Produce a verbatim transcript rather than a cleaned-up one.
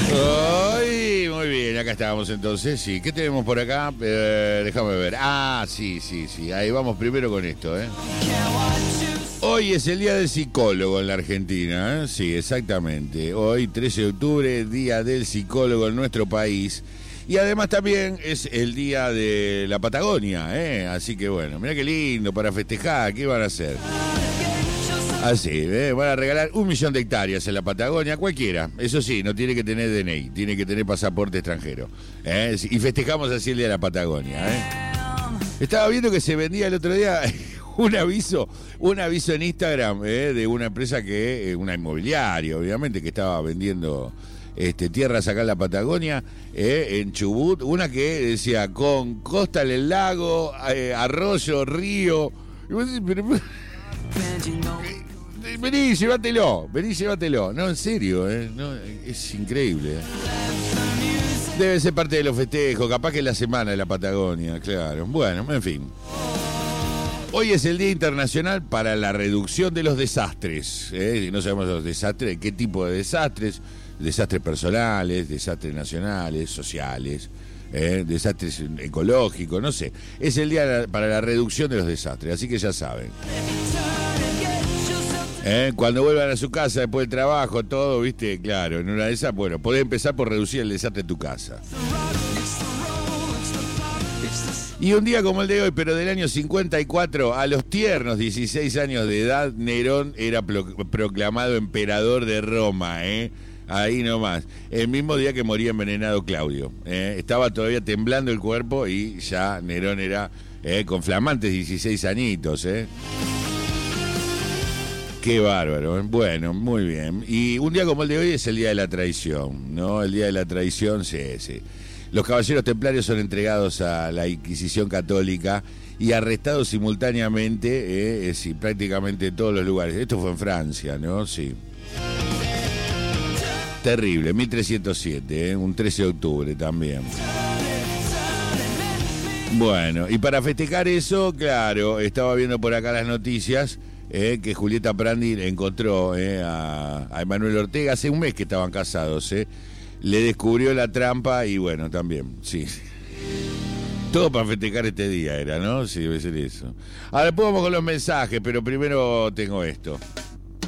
Ay, muy bien, acá estábamos entonces, sí. ¿Qué tenemos por acá? Eh, déjame ver. Ah, sí, sí, sí. Ahí vamos primero con esto, ¿eh? Hoy es el día del psicólogo en la Argentina, ¿eh? Sí, exactamente. Hoy, trece de octubre, día del psicólogo en nuestro país. Y además también es el día de la Patagonia, ¿eh? Así que bueno, mirá qué lindo para festejar. ¿Qué van a hacer? Así, ¿eh? Van a regalar un millón de hectáreas en la Patagonia, cualquiera. Eso sí, no tiene que tener D N I, tiene que tener pasaporte extranjero, ¿eh? Y festejamos así el día de la Patagonia, ¿eh? Estaba viendo que se vendía el otro día un aviso, un aviso en Instagram, ¿eh? De una empresa que, una inmobiliaria, obviamente, que estaba vendiendo este, tierras acá en la Patagonia, ¿eh? En Chubut, una que decía con costa en el lago, eh, arroyo, río. Y vos decís, pero, vení, llévatelo, vení, llévatelo. No, en serio, ¿eh? No, es increíble, ¿eh? Debe ser parte de los festejos, capaz que es la semana de la Patagonia, claro. Bueno, en fin. Hoy es el Día Internacional para la Reducción de los Desastres, ¿eh? No sabemos los desastres, qué tipo de desastres, desastres personales, desastres nacionales, sociales, ¿eh? Desastres ecológicos, no sé. Es el Día para la Reducción de los Desastres, así que ya saben. ¿Eh? Cuando vuelvan a su casa después del trabajo, todo, viste, claro, en una de esas, bueno, podés empezar por reducir el desastre de tu casa. Y un día como el de hoy, pero del año cincuenta y cuatro, a los tiernos dieciséis años de edad, Nerón era pro- proclamado emperador de Roma, ¿eh? Ahí nomás. El mismo día que moría envenenado Claudio, ¿eh? Estaba todavía temblando el cuerpo y ya Nerón era, ¿eh? Con flamantes dieciséis añitos, ¿eh? Qué bárbaro, ¿eh? Bueno, muy bien. Y un día como el de hoy es el Día de la Traición, ¿no? El Día de la Traición, sí, sí. Los caballeros templarios son entregados a la Inquisición Católica y arrestados simultáneamente, eh, sí, prácticamente en todos los lugares. Esto fue en Francia, ¿no? Sí. Terrible, mil trescientos siete, ¿eh? Un trece de octubre también. Bueno, y para festejar eso, claro, estaba viendo por acá las noticias, eh, que Julieta Prandi encontró eh, a, a Emanuel Ortega, hace un mes que estaban casados, eh. Le descubrió la trampa y bueno, también, sí. Todo para festejar este día era, ¿no? Sí, debe ser eso. Ahora después vamos con los mensajes, pero primero tengo esto.